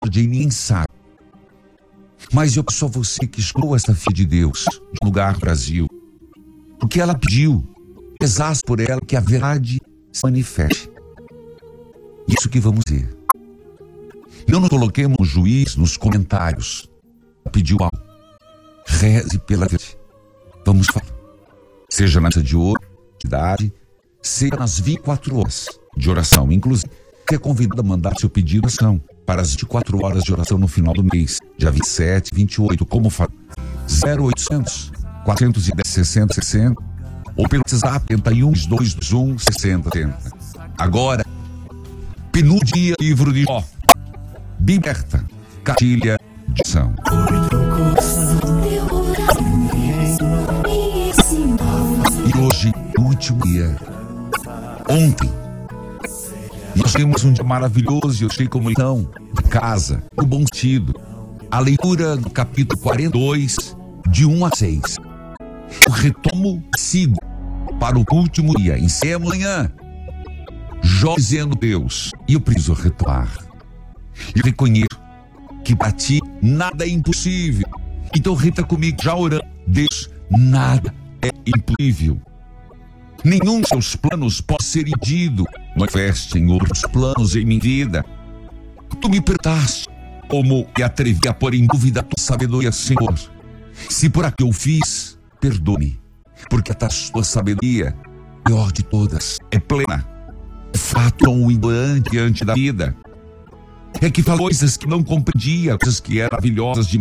misericórdia e nem sabe. Mas eu peço a você que escolheu esta filha de Deus, de lugar do Brasil, o que ela pediu, rezasse por ela que a verdade se manifeste. Isso que vamos ver. Não nos coloquemos no juiz, nos comentários. Pediu algo. Reze pela verdade. Vamos falar. Seja na missa de hoje, de idade, seja nas 24 horas de oração. Inclusive, você é convidado a mandar seu pedido de oração para as 24 horas de oração no final do mês, dia 27 e 28. Como fala? 0800 410 60 60 ou pelo WhatsApp 31 221 60 70. Agora, penúltimo livro de Jó. Liberta, cartilha de ação. E hoje, no último dia, ontem, nós temos um dia maravilhoso e eu sei como então, de casa, no bom sentido, a leitura do capítulo 42, de 1 a 6. Eu retomo e sigo para o último dia, encerro amanhã. Jó dizendo Deus, e eu preciso retomar. Eu reconheço que para ti nada é impossível. Então repita comigo, já orando. Deus, nada é impossível. Nenhum dos seus planos pode ser impedido. Manifeste, Senhor, os planos em minha vida. Tu me perguntaste como me atrevi a pôr em dúvida a tua sabedoria, Senhor. Se por aqui eu fiz, perdoe-me, porque a tua sabedoria, maior de todas, é plena. O fato tão ignorante diante da vida é que falou coisas que não compreendia, coisas que eram maravilhosas de